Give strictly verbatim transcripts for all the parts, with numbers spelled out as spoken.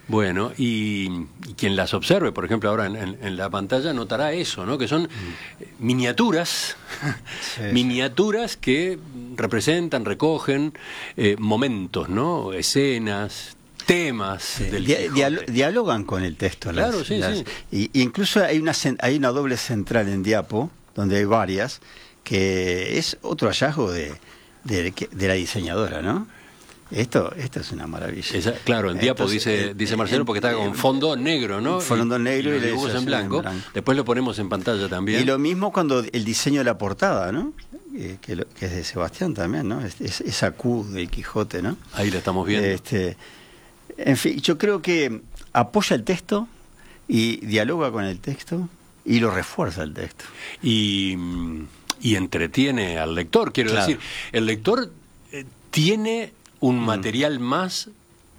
Bueno, y, y quien las observe, por ejemplo, ahora en, en, en la pantalla, notará eso, ¿no? Que son mm. miniaturas, sí, miniaturas sí. que representan, recogen eh, momentos, ¿no? Escenas, temas sí. del Di dial dialogan con el texto. Claro, las, sí, las, sí. Y, y incluso hay una, hay una doble central en Diapo, donde hay varias, que es otro hallazgo de, de, de la diseñadora, ¿no? Esto, esto es una maravilla. Esa, claro, en Diapo dice, dice Marcelo, porque está con fondo negro, ¿no? Fondo y, negro y, y los dibujos en blanco. en blanco. Después lo ponemos en pantalla también. Y lo mismo cuando el diseño de la portada, ¿no? Eh, que, lo, que es de Sebastián también, ¿no? Es, es, esa Q del Quijote, ¿no? Ahí la estamos viendo. Este, en fin, yo creo que apoya el texto y dialoga con el texto y lo refuerza el texto. Y, y entretiene al lector, quiero claro. decir. El lector eh, tiene un material más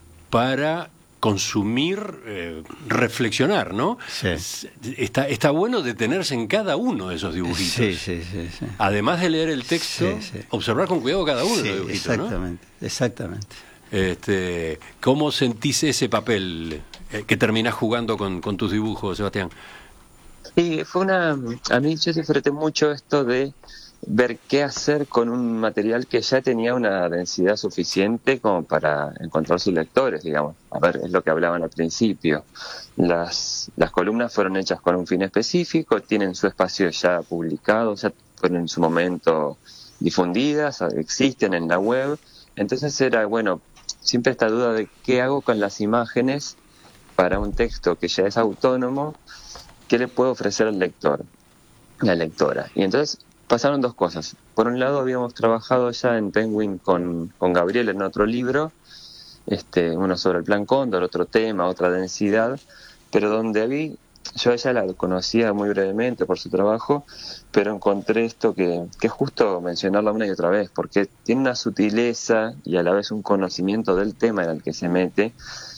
para consumir, eh, reflexionar, ¿no? Sí. Está, está bueno detenerse en cada uno de esos dibujitos. Sí, sí, sí, sí. Además de leer el texto, sí, sí. observar con cuidado cada uno sí, de los dibujitos, exactamente, ¿no? Exactamente. Este, ¿cómo sentís ese papel eh, que terminás jugando con, con tus dibujos, Sebastián? Sí, fue una... A mí yo disfruté mucho esto de ver qué hacer con un material que ya tenía una densidad suficiente como para encontrar sus lectores, digamos. A ver, es lo que hablaban al principio. Las, las columnas fueron hechas con un fin específico, tienen su espacio ya publicado, ya fueron en su momento difundidas, existen en la web. Entonces era, bueno, siempre esta duda de qué hago con las imágenes para un texto que ya es autónomo, qué le puedo ofrecer al lector, a la lectora. Y entonces pasaron dos cosas. Por un lado, habíamos trabajado ya en Penguin con, con Gabriel en otro libro, este, uno sobre el Plan Cóndor, otro tema, otra densidad, pero donde vi, yo a ella la conocía muy brevemente por su trabajo, pero encontré esto que, que es justo mencionarlo una y otra vez, porque tiene una sutileza y a la vez un conocimiento del tema en el que se mete,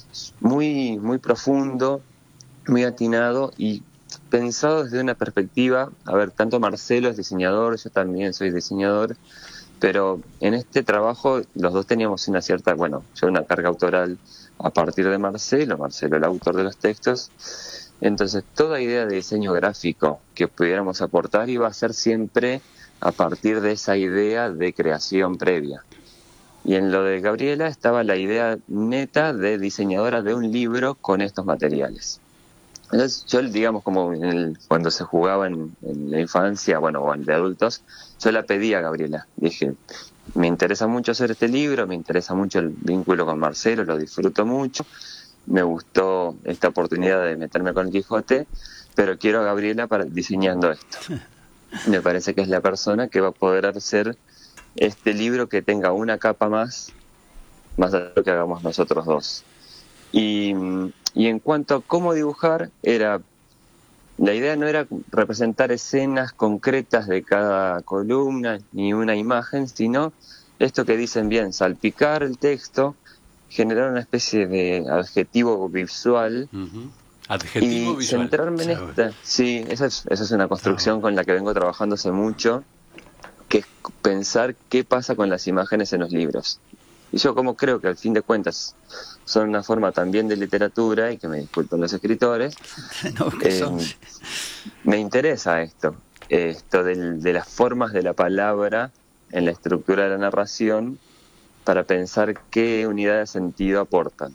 muy, muy profundo, muy atinado y pensado desde una perspectiva, a ver, tanto Marcelo es diseñador, yo también soy diseñador, pero en este trabajo los dos teníamos una cierta, bueno, yo una carga autoral a partir de Marcelo, Marcelo el autor de los textos, entonces toda idea de diseño gráfico que pudiéramos aportar iba a ser siempre a partir de esa idea de creación previa. Y en lo de Gabriela estaba la idea neta de diseñadora de un libro con estos materiales. Entonces yo, digamos, como en el, cuando se jugaba en, en la infancia, bueno, o en de adultos, yo la pedí a Gabriela. Dije, me interesa mucho hacer este libro, me interesa mucho el vínculo con Marcelo, lo disfruto mucho, me gustó esta oportunidad de meterme con el Quijote, pero quiero a Gabriela para diseñando esto. Me parece que es la persona que va a poder hacer este libro que tenga una capa más, más de lo que hagamos nosotros dos. Y... Y en cuanto a cómo dibujar, era la idea no era representar escenas concretas de cada columna ni una imagen, sino esto que dicen bien, salpicar el texto, generar una especie de adjetivo visual. Uh-huh. Adjetivo y visual. Centrarme en esta. Sí, esa es, esa es una construcción oh. con la que vengo trabajando hace mucho, que es pensar qué pasa con las imágenes en los libros. Y yo como creo que al fin de cuentas son una forma también de literatura, y que me disculpen los escritores, no, que son... eh, me interesa esto, esto del, de las formas de la palabra en la estructura de la narración para pensar qué unidad de sentido aportan.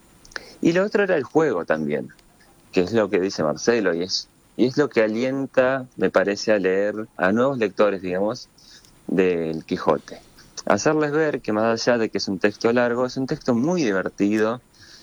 Y lo otro era el juego también, que es lo que dice Marcelo, y es, y es lo que alienta, me parece, a leer a nuevos lectores, digamos, del Quijote. Hacerles ver que más allá de que es un texto largo, es un texto muy divertido,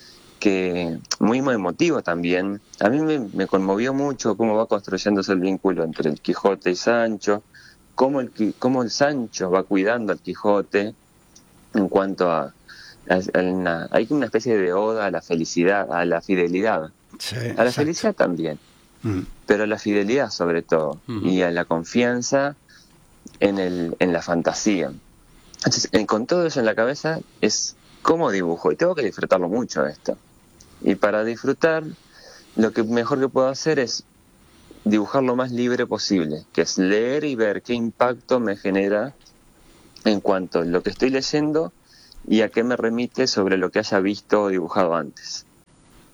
que muy, muy emotivo también. A mí me, me conmovió mucho cómo va construyéndose el vínculo entre el Quijote y Sancho, cómo el, cómo el Sancho va cuidando al Quijote en cuanto a, a, a una, hay una especie de oda a la felicidad, a la fidelidad, sí, a la exacto. felicidad también, mm. pero a la fidelidad sobre todo, uh-huh. y a la confianza en, el, en la fantasía. Entonces, con todo eso en la cabeza, es cómo dibujo, y tengo que disfrutarlo mucho esto. Y para disfrutar, lo que mejor que puedo hacer es dibujar lo más libre posible, que es leer y ver qué impacto me genera en cuanto a lo que estoy leyendo y a qué me remite sobre lo que haya visto o dibujado antes.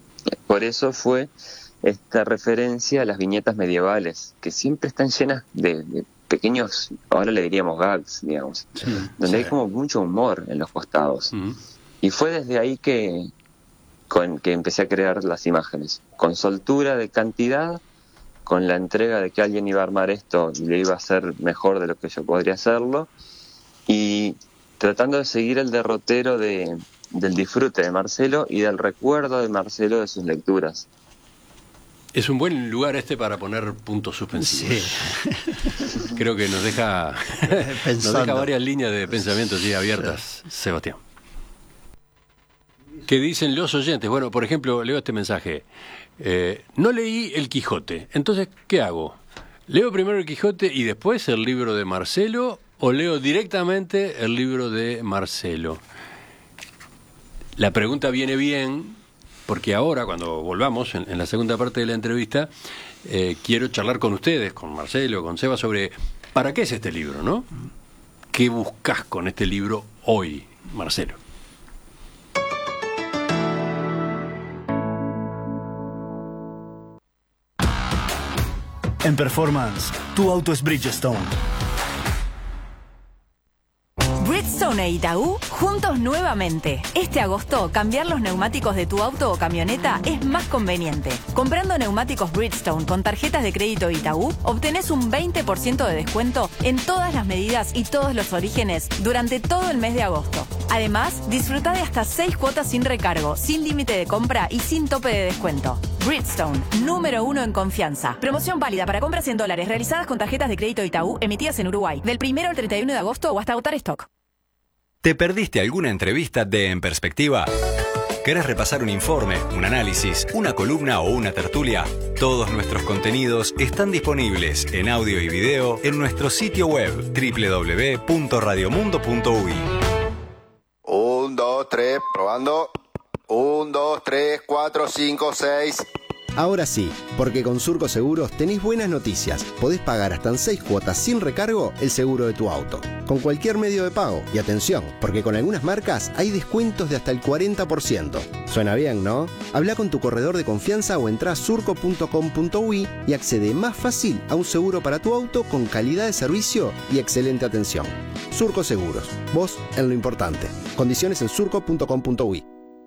por eso fue esta referencia a las viñetas medievales, que siempre están llenas de, de pequeños, ahora le diríamos gags, digamos, sí, donde sí. hay como mucho humor en los costados. Uh-huh. Y fue desde ahí que, con, que empecé a crear las imágenes, con soltura de cantidad, con la entrega de que alguien iba a armar esto y lo iba a hacer mejor de lo que yo podría hacerlo, y tratando de seguir el derrotero de, del disfrute de Marcelo y del recuerdo de Marcelo de sus lecturas. Es un buen lugar este para poner puntos suspensivos. Sí. Creo que nos deja, nos deja varias líneas de pensamiento así abiertas, sí. Sebastián. ¿Qué dicen los oyentes? Bueno, por ejemplo, leo este mensaje. Eh, no leí El Quijote, entonces, ¿qué hago? ¿Leo primero El Quijote y después el libro de Marcelo o leo directamente el libro de Marcelo? La pregunta viene bien porque ahora, cuando volvamos en, en la segunda parte de la entrevista, eh, quiero charlar con ustedes, con Marcelo, con Seba, sobre ¿para qué es este libro, no? ¿Qué buscas con este libro hoy, Marcelo? En Performance, tu auto es Bridgestone. Bridgestone e Itaú, juntos nuevamente. Este agosto, cambiar los neumáticos de tu auto o camioneta es más conveniente. Comprando neumáticos Bridgestone con tarjetas de crédito Itaú, obtenés un veinte por ciento de descuento en todas las medidas y todos los orígenes durante todo el mes de agosto. Además, disfruta de hasta seis cuotas sin recargo, sin límite de compra y sin tope de descuento. Bridgestone, número uno en confianza. Promoción válida para compras en dólares realizadas con tarjetas de crédito Itaú emitidas en Uruguay, del primero al treinta y uno de agosto o hasta agotar stock. ¿Te perdiste alguna entrevista de En Perspectiva? ¿Querés repasar un informe, un análisis, una columna o una tertulia? Todos nuestros contenidos están disponibles en audio y video en nuestro sitio web doble u doble u doble u punto radiomundo punto u i. Un, dos, tres, probando. Un, dos, tres, cuatro, cinco, seis. Ahora sí, porque con Surco Seguros tenés buenas noticias. Podés pagar hasta en seis cuotas sin recargo el seguro de tu auto, con cualquier medio de pago. Y atención, porque con algunas marcas hay descuentos de hasta el cuarenta por ciento. Suena bien, ¿no? Habla con tu corredor de confianza o entrá a surco punto com punto u i y accede más fácil a un seguro para tu auto con calidad de servicio y excelente atención. Surco Seguros, vos en lo importante. Condiciones en surco punto com punto u i.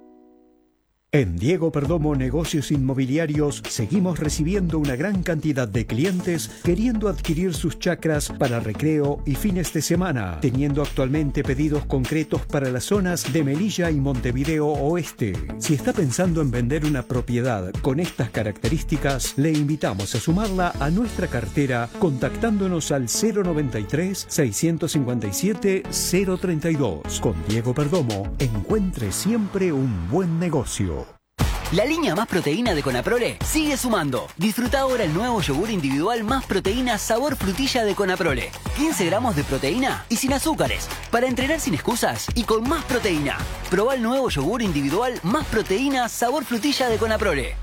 En Diego Perdomo Negocios Inmobiliarios seguimos recibiendo una gran cantidad de clientes queriendo adquirir sus chacras para recreo y fines de semana, teniendo actualmente pedidos concretos para las zonas de Melilla y Montevideo Oeste. Si está pensando en vender una propiedad con estas características, le invitamos a sumarla a nuestra cartera contactándonos al cero noventa y tres, seiscientos cincuenta y siete, cero treinta y dos. Con Diego Perdomo, encuentre siempre un buen negocio. La línea Más Proteína de Conaprole sigue sumando. Disfruta ahora el nuevo yogur individual Más Proteína sabor frutilla de Conaprole. quince gramos de proteína y sin azúcares. Para entrenar sin excusas y con más proteína. Probá el nuevo yogur individual Más Proteína sabor frutilla de Conaprole.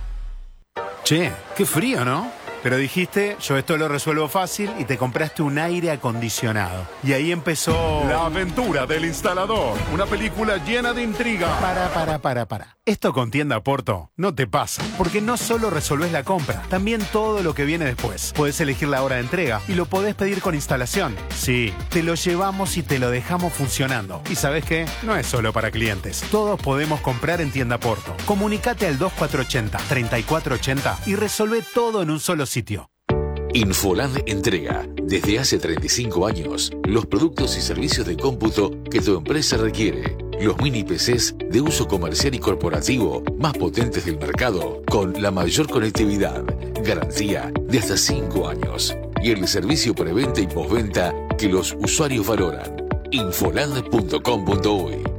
Che, qué frío, ¿no? Pero dijiste, yo esto lo resuelvo fácil y te compraste un aire acondicionado. Y ahí empezó... La aventura del instalador. Una película llena de intriga. Para, para, para, para. Esto con Tienda Porto no te pasa. Porque no solo resolvés la compra, también todo lo que viene después. Podés elegir la hora de entrega y lo podés pedir con instalación. Sí, te lo llevamos y te lo dejamos funcionando. Y ¿sabés qué? No es solo para clientes. Todos podemos comprar en Tienda Porto. Comunicate al dos cuatro ocho cero, tres cuatro ocho cero y resolvé todo en un solo sitio. Infoland entrega, desde hace treinta y cinco años, los productos y servicios de cómputo que tu empresa requiere. Los mini P Cs de uso comercial y corporativo más potentes del mercado, con la mayor conectividad, garantía de hasta cinco años y el servicio preventa y postventa que los usuarios valoran. infoland punto com punto u i.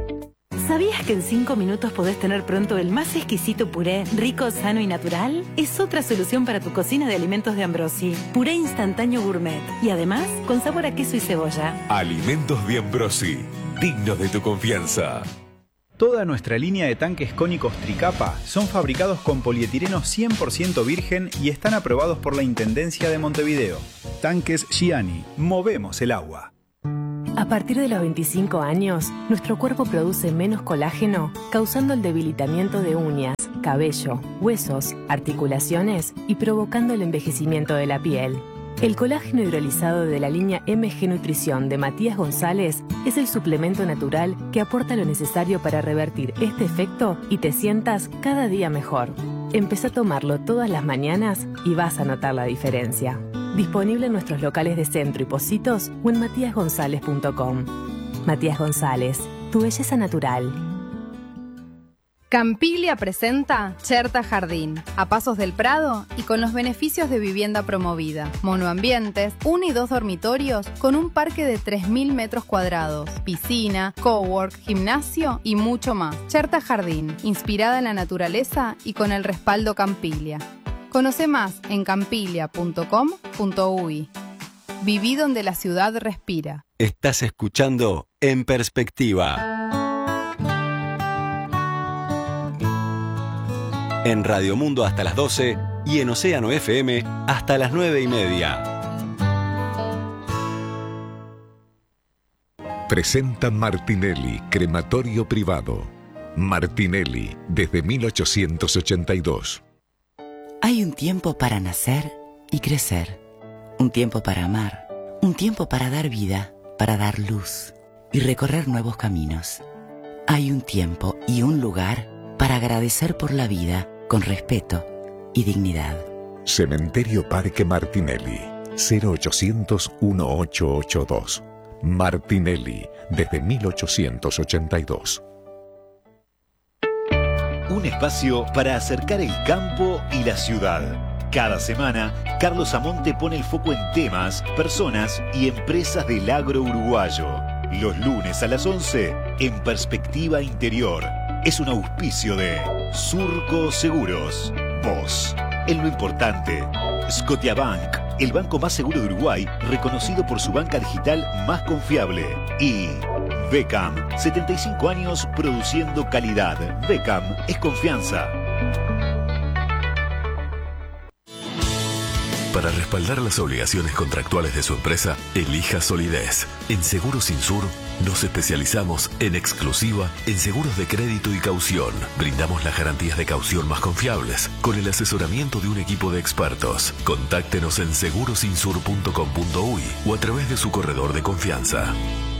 ¿Sabías que en cinco minutos podés tener pronto el más exquisito puré, rico, sano y natural? Es otra solución para tu cocina de alimentos de Ambrosi. Puré instantáneo gourmet. Y además, con sabor a queso y cebolla. Alimentos de Ambrosi. Dignos de tu confianza. Toda nuestra línea de tanques cónicos Tricapa son fabricados con polietileno cien por ciento virgen y están aprobados por la Intendencia de Montevideo. Tanques Gianni. Movemos el agua. A partir de los veinticinco años, nuestro cuerpo produce menos colágeno, causando el debilitamiento de uñas, cabello, huesos, articulaciones y provocando el envejecimiento de la piel. El colágeno hidrolizado de la línea M G Nutrición de Matías González es el suplemento natural que aporta lo necesario para revertir este efecto y te sientas cada día mejor. Empezá a tomarlo todas las mañanas y vas a notar la diferencia. Disponible en nuestros locales de Centro y Pocitos o en matías gonzález punto com. Matías González, tu belleza natural. Campiglia presenta Cherta Jardín, a pasos del Prado y con los beneficios de vivienda promovida. Monoambientes, uno y dos dormitorios con un parque de tres mil metros cuadrados, piscina, cowork, gimnasio y mucho más. Cherta Jardín, inspirada en la naturaleza y con el respaldo Campiglia. Conoce más en campiglia punto com punto uy. Viví donde la ciudad respira. Estás escuchando En Perspectiva. En Radio Mundo hasta las doce y en Océano F M hasta las nueve y media. Presenta Martinelli, crematorio privado. Martinelli, desde mil ochocientos ochenta y dos. Hay un tiempo para nacer y crecer. Un tiempo para amar. Un tiempo para dar vida, para dar luz y recorrer nuevos caminos. Hay un tiempo y un lugar para agradecer por la vida con respeto y dignidad. Cementerio Parque Martinelli, cero ochocientos dieciocho ochenta y dos. Martinelli, desde mil ochocientos ochenta y dos. Un espacio para acercar el campo y la ciudad. Cada semana, Carlos Amonte pone el foco en temas, personas y empresas del agro uruguayo. Los lunes a las once, en Perspectiva Interior. Es un auspicio de Surco Seguros. Vos, en lo importante. Scotiabank, el banco más seguro de Uruguay, reconocido por su banca digital más confiable. Y Beckham, setenta y cinco años produciendo calidad. Beckham es confianza. Para respaldar las obligaciones contractuales de su empresa, elija Solidez. En Seguros Insur nos especializamos en exclusiva en seguros de crédito y caución. Brindamos las garantías de caución más confiables con el asesoramiento de un equipo de expertos. Contáctenos en seguros insur punto com punto uy o a través de su corredor de confianza.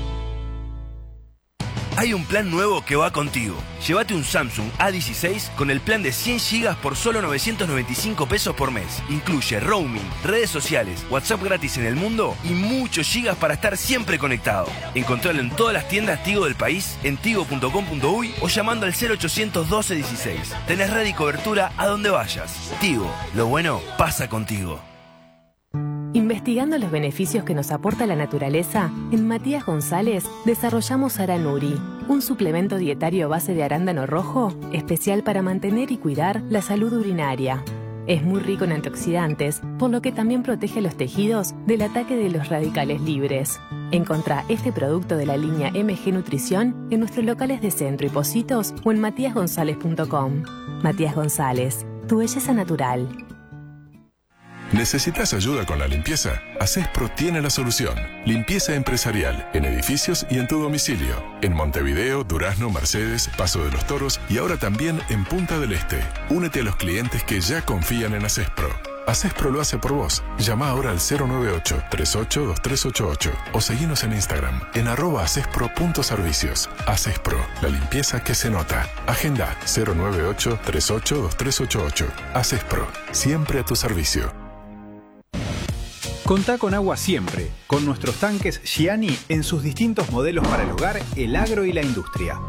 Hay un plan nuevo que va contigo. Llévate un Samsung A dieciséis con el plan de cien gigas por solo novecientos noventa y cinco pesos por mes. Incluye roaming, redes sociales, WhatsApp gratis en el mundo y muchos gigas para estar siempre conectado. Encontralo en todas las tiendas Tigo del país, en tigo punto com punto uy o llamando al cero ochocientos doce dieciséis. Tenés red y cobertura a donde vayas. Tigo, lo bueno pasa contigo. Investigando los beneficios que nos aporta la naturaleza, en Matías González desarrollamos Aranuri, un suplemento dietario a base de arándano rojo, especial para mantener y cuidar la salud urinaria. Es muy rico en antioxidantes, por lo que también protege a los tejidos del ataque de los radicales libres. Encontrá este producto de la línea M G Nutrición en nuestros locales de Centro y Pocitos o en matías gonzález punto com. Matías González, tu belleza natural. ¿Necesitas ayuda con la limpieza? Acespro tiene la solución. Limpieza empresarial, en edificios y en tu domicilio. En Montevideo, Durazno, Mercedes, Paso de los Toros y ahora también en Punta del Este. Únete a los clientes que ya confían en Acespro. Acespro lo hace por vos. Llama ahora al cero nueve ocho, tres ocho, dos tres ocho ocho o seguinos en Instagram en arroba acespro punto servicios. Acespro, la limpieza que se nota. Agenda cero nueve ocho, tres ocho, dos tres ocho ocho. Acespro, siempre a tu servicio. Contá con agua siempre, con nuestros tanques Gianni en sus distintos modelos para el hogar, el agro y la industria.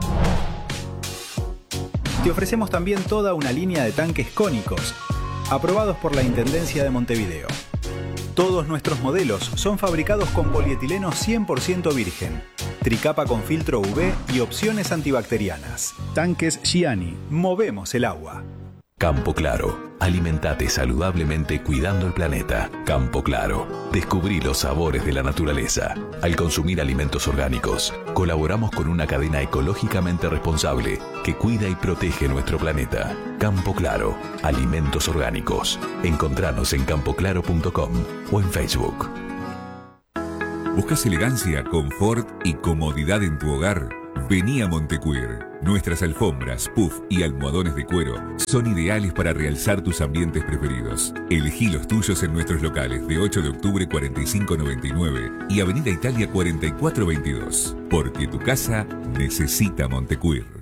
Te ofrecemos también toda una línea de tanques cónicos, aprobados por la Intendencia de Montevideo. Todos nuestros modelos son fabricados con polietileno cien por ciento virgen, tricapa con filtro U V y opciones antibacterianas. Tanques Gianni, movemos el agua. Campo Claro. Alimentate saludablemente cuidando el planeta. Campo Claro. Descubrí los sabores de la naturaleza. Al consumir alimentos orgánicos, colaboramos con una cadena ecológicamente responsable que cuida y protege nuestro planeta. Campo Claro. Alimentos orgánicos. Encontranos en campo claro punto com o en Facebook. ¿Buscas elegancia, confort y comodidad en tu hogar? Vení a Montecuir. Nuestras alfombras, puff y almohadones de cuero son ideales para realzar tus ambientes preferidos. Elegí los tuyos en nuestros locales de ocho de octubre cuarenta y cinco noventa y nueve y Avenida Italia cuarenta y cuatro veintidós. Porque tu casa necesita Montecuir.